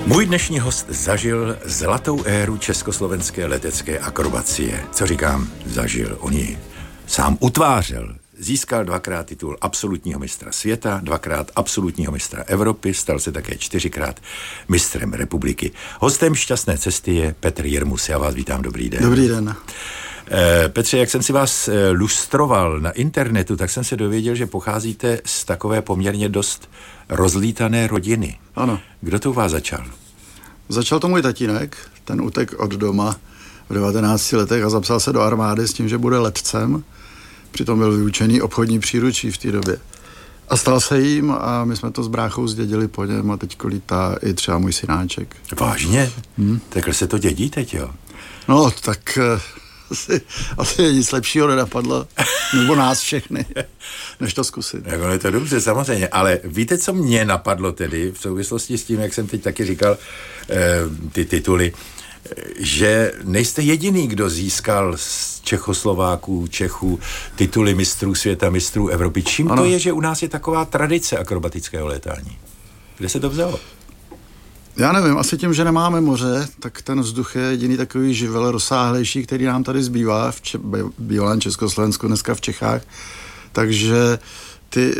Můj dnešní host zažil zlatou éru československé letecké akrobacie. Co říkám, zažil, on ji sám utvářel. Získal 2krát titul absolutního mistra světa, 2krát absolutního mistra Evropy, stal se také 4krát mistrem republiky. Hostem Šťastné cesty je Petr Jirmus. Já vás vítám, dobrý den. Dobrý den. Petře, jak jsem si vás lustroval na internetu, tak jsem se dověděl, že pocházíte z takové poměrně dost rozlítané rodiny. Ano. Kdo to u vás začal? Začal to můj tatínek, ten utek od doma v 19 letech a zapsal se do armády s tím, že bude letcem. Přitom byl vyučený obchodní příručí v té době. A stal se jím a my jsme to s bráchou zdědili po něm a teďko lítá i třeba můj synáček. Vážně? Takhle se to dědí teď, jo? No, tak asi nic lepšího nenapadlo, nebo nás všechny, než to zkusit. Jako je to dobře, samozřejmě, ale víte, co mě napadlo tedy v souvislosti s tím, jak jsem teď taky říkal, ty tituly, že nejste jediný, kdo získal z Čechoslováků, Čechů tituly mistrů světa, mistrů Evropy. Čím to je, že u nás je taková tradice akrobatického létání? Kde se to vzalo? Já nevím, asi tím, že nemáme moře, tak ten vzduch je jediný takový živel rozsáhlejší, který nám tady zbývá v bývalém Československu, dneska v Čechách. Takže ty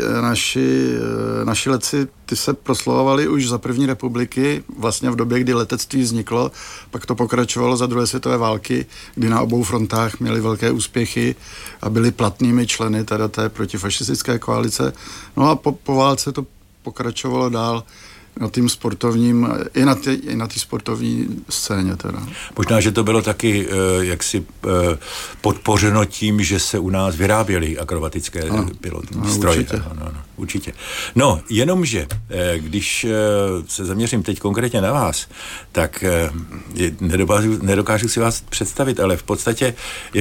naši letci, ty se proslavovali už za první republiky, vlastně v době, kdy letectví vzniklo, pak to pokračovalo za druhé světové války, kdy na obou frontách měli velké úspěchy a byli platnými členy teda té protifašistické koalice. No a po válce to pokračovalo dál na tým sportovním, i na té sportovní scéně teda. Možná, že to bylo taky jaksi podpořeno tím, že se u nás vyráběly akrobatické stroje. Určitě. Určitě. No, jenomže, když se zaměřím teď konkrétně na vás, tak nedokážu si vás představit, ale v podstatě,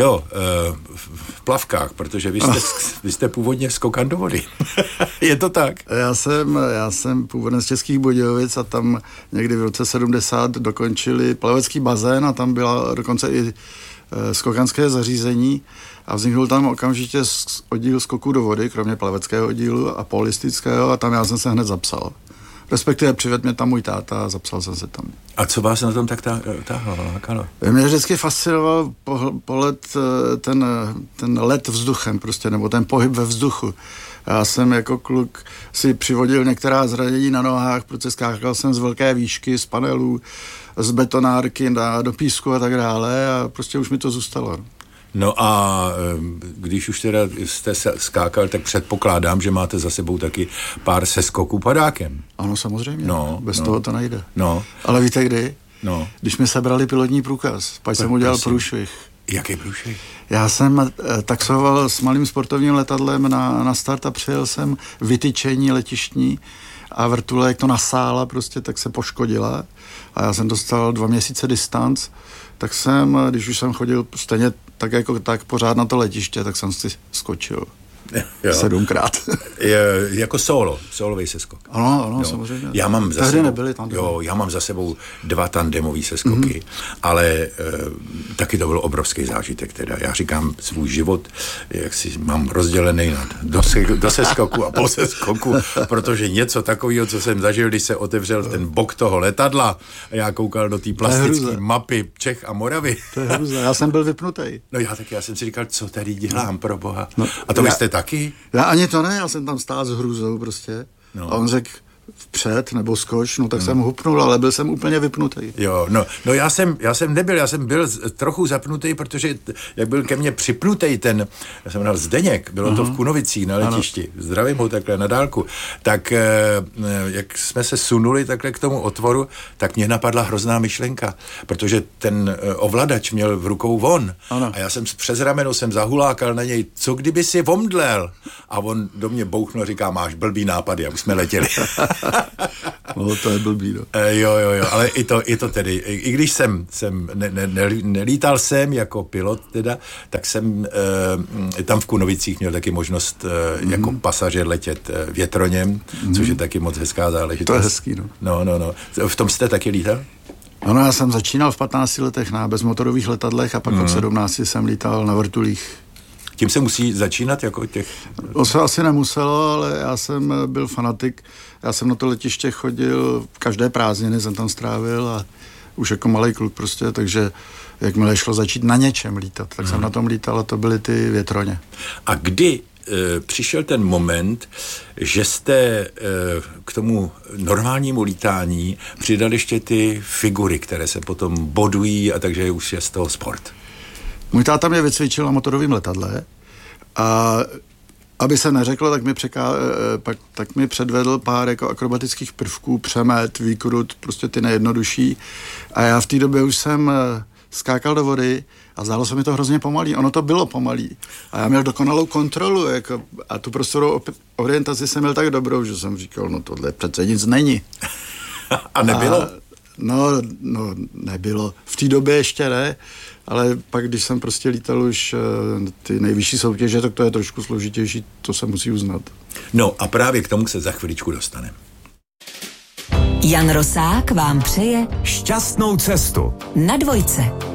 v plavkách, protože vy jste původně skokan do vody. Je to tak? Já jsem původně z Českých Budějovic a tam někdy v roce 70 dokončili plavecký bazén a tam byla dokonce i skokanské zařízení a vzniknul tam okamžitě oddíl skoků do vody, kromě plaveckého oddílu a polistického a tam já jsem se hned zapsal. Respektive přivedl mě tam můj táta a zapsal jsem se tam. A co vás na tom tak táhlo? Mě vždycky fascinoval polet, ten let vzduchem prostě, nebo ten pohyb ve vzduchu. Já jsem jako kluk si přivodil některá zranění na nohách, protože skákal jsem z velké výšky, z panelů, z betonárky do písku a tak dále a prostě už mi to zůstalo. No a když už teda jste skákal, tak předpokládám, že máte za sebou taky pár seskoků padákem. Ano, samozřejmě. Bez toho to nejde. No. Ale víte kdy? No. Když mi sebrali pilotní průkaz, pak jsem udělal průšvih. Jaký průšvih? Já jsem taxoval s malým sportovním letadlem na start a přijel jsem vytyčení letištní a vrtulek to nasála prostě, tak se poškodila a já jsem dostal 2 měsíce distanc, tak jsem, když už jsem chodil stejně tak pořád na to letiště, tak jsem si skočil. 7krát. Jako solový seskok. Ano, samozřejmě. Já mám za sebou 2 tandemové seskoky, ale taky to byl obrovský zážitek teda. Já říkám svůj život, jak si mám rozdělený do seskoku a po seskoku, protože něco takového, co jsem zažil, když se otevřel ten bok toho letadla a já koukal do té plastické mapy Čech a Moravy. To je hrůza, já jsem byl vypnutý. No já jsem si říkal, co tady dělám pro boha. A to vy jste taky? Já ani to ne, já jsem tam stál s hrůzou prostě. A on řekl vpřed nebo skoč, tak jsem hupnul, ale byl jsem úplně vypnutý. Já jsem nebyl, já jsem byl trochu zapnutý, protože jak byl ke mně připnutý já jsem měl Zdeněk, bylo to v Kunovicích na letišti, zdravím ho takhle na dálku, tak jak jsme se sunuli takhle k tomu otvoru, tak mě napadla hrozná myšlenka, protože ten ovladač měl v rukou on a já jsem přes rameno zahulákal na něj, co kdyby si omdlel? A on do mě bouchnul a říká, máš blbý nápady, a už jsme letěli. No, to je blbý, no. Jo, ale i to tedy, i když jsem nelítal jsem jako pilot teda, tak jsem tam v Kunovicích měl taky možnost jako pasažér letět větroněm, což je taky moc hezká záležitost. To je hezký, no. No. V tom jste taky lítal? Ano, já jsem začínal v 15 letech na bezmotorových letadlech a pak od 17 jsem lítal na vrtulích. Tím se musí začínat jako těch... To se asi nemuselo, ale já jsem byl fanatik. Já jsem na to letiště chodil, každé prázdniny jsem tam strávil a už jako malej kluk prostě, takže jakmile šlo začít na něčem lítat, tak jsem na tom lítal a to byly ty větroně. A kdy přišel ten moment, že jste k tomu normálnímu lítání přidali ještě ty figury, které se potom bodují a takže už je z toho sport? Můj táta mě vycvičil na motorovém letadle a aby se neřeklo, tak mi předvedl pár jako akrobatických prvků, přemet, výkrut, prostě ty nejjednodušší. A já v té době už jsem skákal do vody a zdálo se mi to hrozně pomalý. Ono to bylo pomalý. A já měl dokonalou kontrolu jako, a tu prostorovou orientaci jsem měl tak dobrou, že jsem říkal, no tohle přece nic není. A nebylo? No, nebylo. V té době ještě ne, ale pak, když jsem prostě lítal už ty nejvyšší soutěže, tak to je trošku složitější, to se musí uznat. No a právě k tomu se za chviličku dostaneme. Jan Rosák vám přeje šťastnou cestu na Dvojce.